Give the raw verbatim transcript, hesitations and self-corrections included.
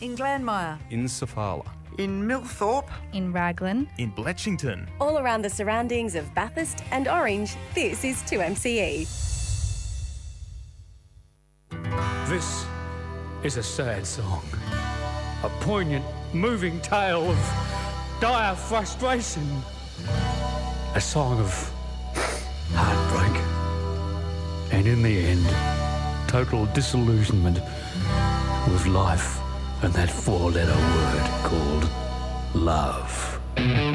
In Glanmire. In Sofala. In Millthorpe. In Raglan. In Bletchington. All around the surroundings of Bathurst and Orange, this is two M C E. This is a sad song. A poignant, moving tale of dire frustration. A song of heartbreak. And in the end, total disillusionment with life and that four-letter word called love.